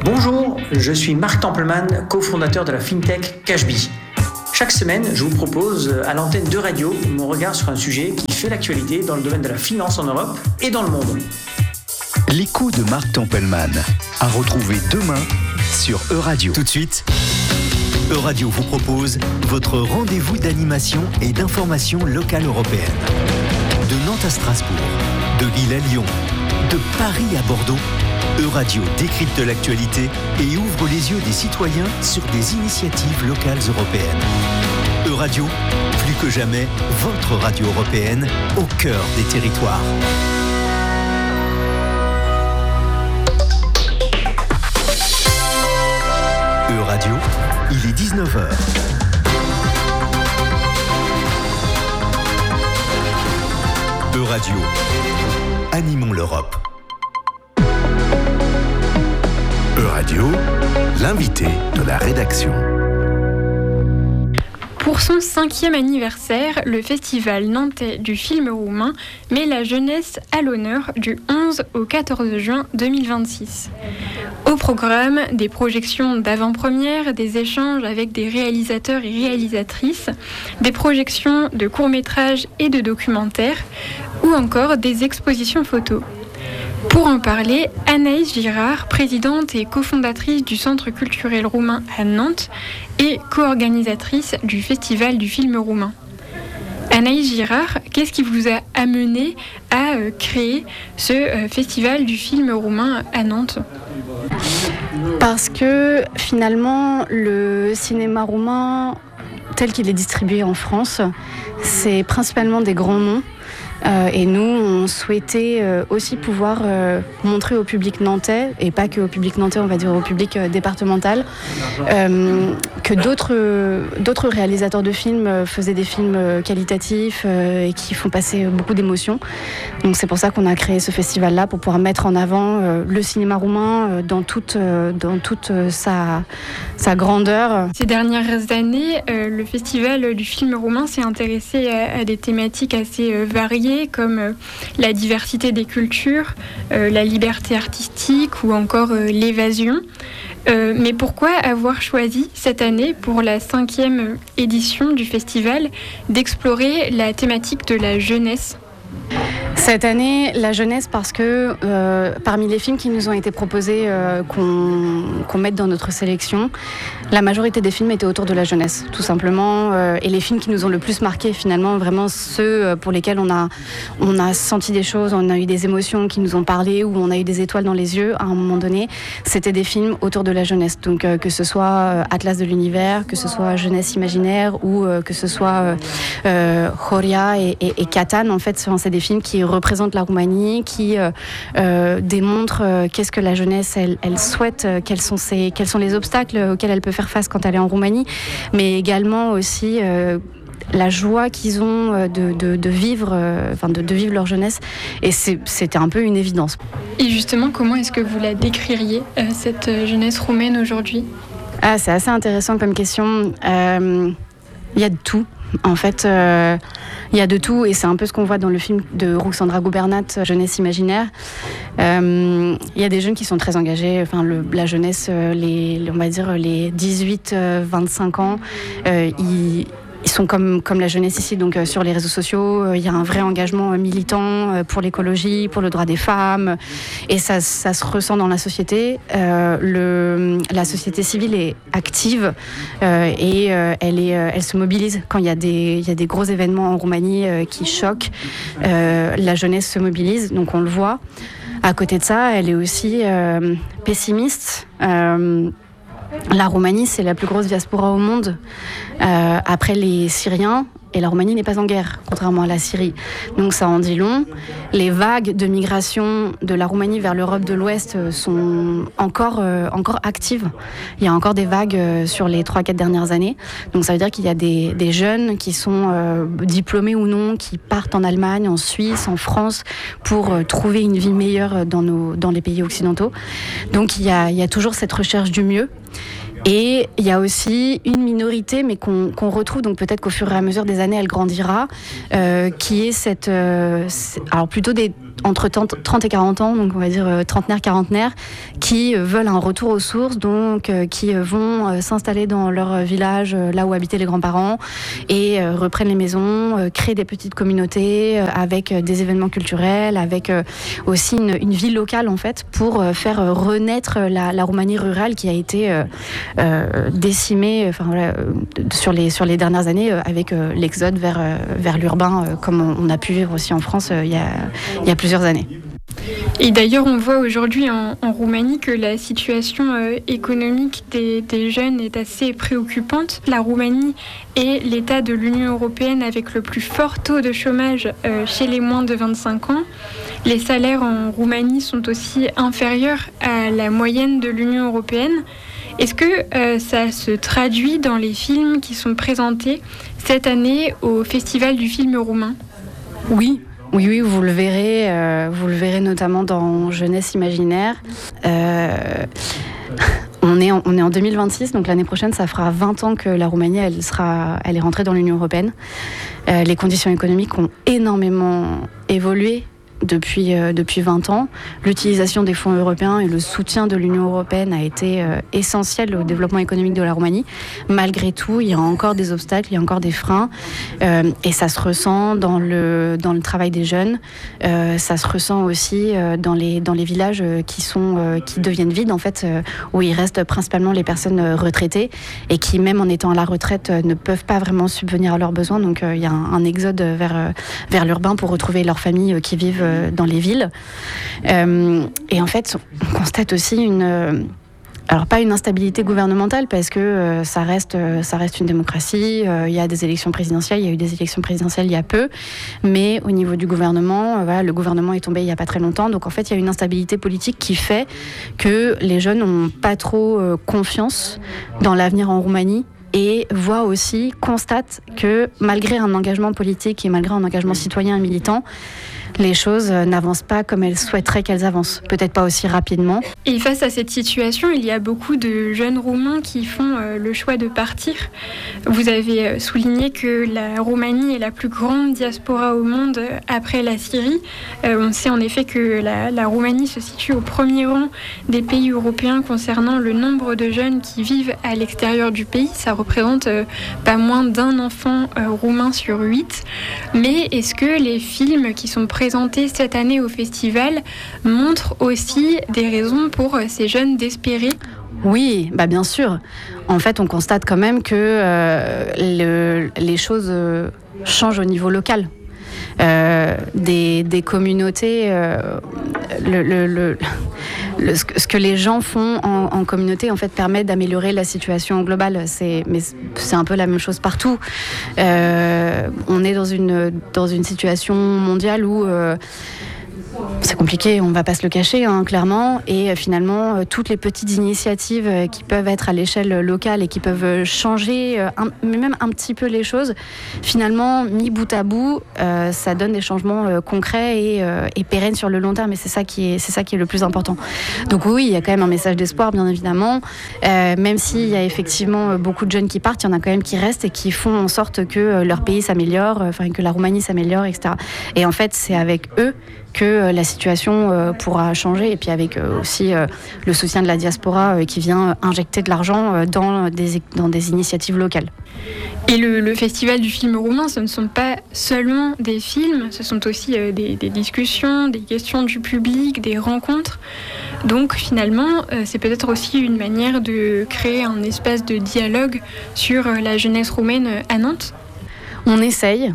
Bonjour, je suis Marc Templeman, cofondateur de la FinTech Cashbee. Chaque semaine, je vous propose à l'antenne de radio mon regard sur un sujet qui fait l'actualité dans le domaine de la finance en Europe et dans le monde. L'écho de Marc Templeman, à retrouver demain sur Euradio. Tout de suite, Euradio vous propose votre rendez-vous d'animation et d'information locale européenne. De Nantes à Strasbourg, de Lille à Lyon, de Paris à Bordeaux, Euradio décrypte l'actualité et ouvre les yeux des citoyens sur des initiatives locales européennes. Euradio, plus que jamais, votre radio européenne au cœur des territoires. Euradio, il est 19h. Euradio, animons l'Europe. Euradio, l'invité de la rédaction. Pour son 5e anniversaire, le festival nantais du film roumain met la jeunesse à l'honneur du 11 au 14 juin 2026. Au programme, des projections d'avant-première, des échanges avec des réalisateurs et réalisatrices, des projections de courts-métrages et de documentaires, ou encore des expositions photos. Pour en parler, Anaïs Girard, présidente et cofondatrice du Centre culturel roumain à Nantes et co-organisatrice du Festival du film roumain. Anaïs Girard, qu'est-ce qui vous a amené à créer ce Festival du film roumain à Nantes ? Parce que finalement, le cinéma roumain, tel qu'il est distribué en France, c'est principalement des grands noms. Et nous, on souhaitait aussi pouvoir montrer au public nantais, et pas que au public nantais, on va dire au public départemental, que d'autres réalisateurs de films faisaient des films qualitatifs et qui font passer beaucoup d'émotions. Donc c'est pour ça qu'on a créé ce festival-là, pour pouvoir mettre en avant le cinéma roumain dans toute sa grandeur. Ces dernières années, le festival du film roumain s'est intéressé à des thématiques assez variées, comme la diversité des cultures, la liberté artistique ou encore l'évasion. Mais pourquoi avoir choisi cette année, pour la 5e édition du festival, d'explorer la thématique de la jeunesse ? Cette année, la jeunesse, parce que parmi les films qui nous ont été proposés, qu'on mette dans notre sélection, la majorité des films étaient autour de la jeunesse, tout simplement. Et les films qui nous ont le plus marqué, finalement, vraiment ceux pour lesquels on a senti des choses, on a eu des émotions qui nous ont parlé, ou on a eu des étoiles dans les yeux à un moment donné, c'était des films autour de la jeunesse. Donc que ce soit Atlas de l'univers, que ce soit Jeunesse imaginaire, ou que ce soit Horia et Catan, en fait, c'est des films qui représentent la Roumanie, qui démontrent qu'est-ce que la jeunesse elle souhaite, quels sont les obstacles auxquels elle peut faire face quand elle est en Roumanie, mais également aussi la joie qu'ils ont de vivre leur jeunesse, et c'était un peu une évidence. Et justement, comment est-ce que vous la décririez, cette jeunesse roumaine aujourd'hui ? C'est assez intéressant comme question. Il y a de tout. En fait, il y a de tout, et c'est un peu ce qu'on voit dans le film de Ruxandra Gubernat, Jeunesse imaginaire. Il y a des jeunes qui sont très engagés. Enfin, la jeunesse, on va dire les 18-25 ans, ils sont comme la jeunesse ici, donc sur les réseaux sociaux, il y a un vrai engagement militant pour l'écologie, pour le droit des femmes, et ça se ressent dans la société. La société civile est active et elle se mobilise quand il y a des gros événements en Roumanie qui choquent. La jeunesse se mobilise, donc on le voit. À côté de ça, elle est aussi pessimiste. La Roumanie, c'est la plus grosse diaspora au monde, après les Syriens, et la Roumanie n'est pas en guerre, contrairement à la Syrie. Donc ça en dit long. Les vagues de migration de la Roumanie vers l'Europe de l'Ouest sont encore actives. Il y a encore des vagues sur les 3-4 dernières années. Donc ça veut dire qu'il y a des jeunes qui sont diplômés ou non, qui partent en Allemagne, en Suisse, en France, pour trouver une vie meilleure dans les pays occidentaux. Donc il y a toujours cette recherche du mieux. Et il y a aussi une minorité, mais qu'on retrouve, donc peut-être qu'au fur et à mesure des années, elle grandira, qui est alors plutôt entre 30 et 40 ans, donc on va dire trentenaires, quarantenaires, qui veulent un retour aux sources, donc qui vont s'installer dans leur village, là où habitaient les grands-parents, et reprennent les maisons, créent des petites communautés avec des événements culturels, avec aussi une vie locale en fait, pour faire renaître la Roumanie rurale qui a été décimée sur les dernières années avec l'exode vers l'urbain, comme on a pu vivre aussi en France il y a plusieurs années. Et d'ailleurs, on voit aujourd'hui en Roumanie que la situation économique des jeunes est assez préoccupante. La Roumanie est l'État de l'Union européenne avec le plus fort taux de chômage chez les moins de 25 ans. Les salaires en Roumanie sont aussi inférieurs à la moyenne de l'Union européenne. Est-ce que ça se traduit dans les films qui sont présentés cette année au Festival du film roumain ? Oui, vous le verrez notamment dans Jeunesse imaginaire. On est en 2026, donc l'année prochaine, ça fera 20 ans que la Roumanie, elle est rentrée dans l'Union européenne. Les conditions économiques ont énormément évolué depuis 20 ans. L'utilisation des fonds européens et le soutien de l'Union européenne a été essentiel au développement économique de la Roumanie. Malgré tout, il y a encore des obstacles, il y a encore des freins, et ça se ressent dans le travail des jeunes. Ça se ressent aussi dans les villages qui deviennent vides en fait, où il reste principalement les personnes retraitées et qui, même en étant à la retraite, ne peuvent pas vraiment subvenir à leurs besoins. Donc il y a un exode vers l'urbain pour retrouver leurs familles qui vivent dans les villes. Et en fait, on constate aussi alors pas une instabilité gouvernementale parce que ça reste une démocratie. Il y a des élections présidentielles, il y a eu des élections présidentielles il y a peu, mais au niveau du gouvernement, le gouvernement est tombé il y a pas très longtemps. Donc en fait, il y a une instabilité politique qui fait que les jeunes n'ont pas trop confiance dans l'avenir en Roumanie. Et constatent que malgré un engagement politique et malgré un engagement citoyen et militant, les choses n'avancent pas comme elles souhaiteraient qu'elles avancent. Peut-être pas aussi rapidement. Et face à cette situation, il y a beaucoup de jeunes Roumains qui font le choix de partir. Vous avez souligné que la Roumanie est la plus grande diaspora au monde après la Syrie. On sait en effet que la Roumanie se situe au premier rang des pays européens concernant le nombre de jeunes qui vivent à l'extérieur du pays. Ça représente pas moins d'un enfant roumain sur 8. Mais est-ce que les films qui sont présentés cette année au festival montrent aussi des raisons pour ces jeunes d'espérer ? Oui, bien sûr. En fait, on constate quand même que les choses changent au niveau local. Des communautés, ce que les gens font en communauté en fait permet d'améliorer la situation globale. Mais c'est un peu la même chose partout. On est dans une situation mondiale où c'est compliqué, on va pas se le cacher, clairement. Et finalement, toutes les petites initiatives qui peuvent être à l'échelle locale et qui peuvent changer même un petit peu les choses, finalement, mis bout à bout, ça donne des changements concrets et pérennes sur le long terme. Et c'est ça qui est le plus important. Donc oui, il y a quand même un message d'espoir, bien évidemment. Même s'il y a effectivement beaucoup de jeunes qui partent, il y en a quand même qui restent et qui font en sorte que leur pays s'améliore, que la Roumanie s'améliore, etc. Et en fait, c'est avec eux que la situation pourra changer, et puis avec aussi le soutien de la diaspora qui vient injecter de l'argent dans des initiatives locales. Et le festival du film roumain, ce ne sont pas seulement des films, ce sont aussi des discussions, des questions du public, des rencontres. Donc finalement, c'est peut-être aussi une manière de créer un espace de dialogue sur la jeunesse roumaine à Nantes. On essaye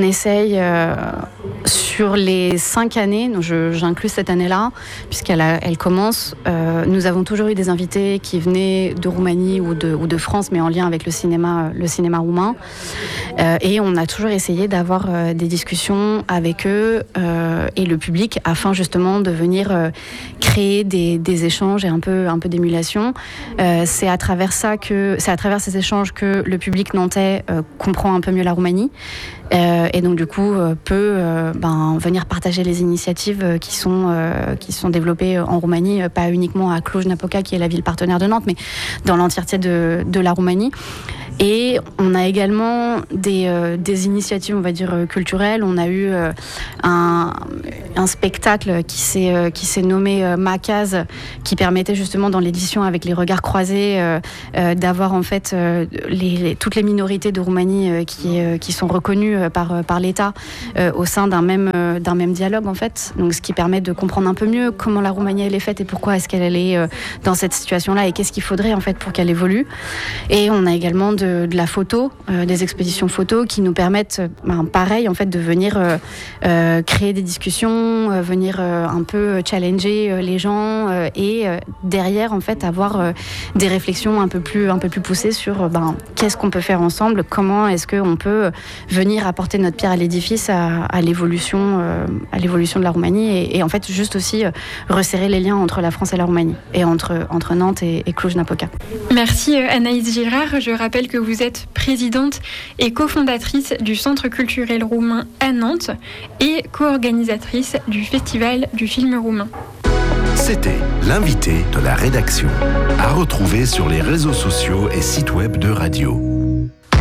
sur les 5 années, donc j'inclus cette année-là, puisqu'elle commence. Nous avons toujours eu des invités qui venaient de Roumanie ou de France, mais en lien avec le cinéma roumain. Et on a toujours essayé d'avoir des discussions avec eux et le public, afin justement de venir créer des échanges et un peu d'émulation. C'est à travers ces échanges que le public nantais comprend un peu mieux la Roumanie. Et donc du coup peut venir partager les initiatives qui sont développées en Roumanie, pas uniquement à Cluj-Napoca qui est la ville partenaire de Nantes, mais dans l'entièreté de la Roumanie. Et on a également des initiatives, on va dire, culturelles. On a eu un spectacle qui s'est nommé Macaz, qui permettait justement dans l'édition avec les regards croisés d'avoir en fait toutes les minorités de Roumanie qui sont reconnues par l'État au sein d'un même dialogue en fait. Donc ce qui permet de comprendre un peu mieux comment la Roumanie elle est faite et pourquoi est-ce qu'elle est dans cette situation-là et qu'est-ce qu'il faudrait en fait pour qu'elle évolue. Et on a également de la photo, des expositions photos qui nous permettent, pareil en fait, de venir créer des discussions, venir un peu challenger les gens et derrière en fait avoir des réflexions un peu plus poussées sur qu'est-ce qu'on peut faire ensemble, comment est-ce qu'on peut venir apporter notre pierre à l'édifice à l'évolution de la Roumanie et en fait juste aussi resserrer les liens entre la France et la Roumanie et entre Nantes et Cluj-Napoca. Merci Anaïs Girard. Je rappelle que vous êtes présidente et cofondatrice du Centre culturel roumain à Nantes et co-organisatrice du Festival du film roumain. C'était l'invité de la rédaction, à retrouver sur les réseaux sociaux et sites web de Radio.